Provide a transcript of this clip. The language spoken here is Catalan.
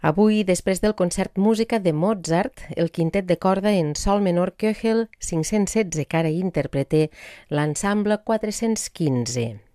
Avui, després del concert Música de Mozart, el quintet de corda en sol menor Köchel 516 que ara interpreta l'ensemble 415.